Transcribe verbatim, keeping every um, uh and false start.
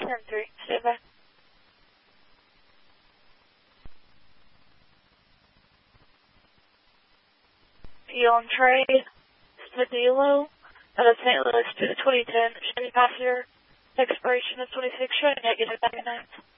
ten three, stand by. You on trade, Smith Yellow, out of Saint Louis to the twenty ten, Chevy passenger, expiration of twenty-six, showing negative ninety-nine.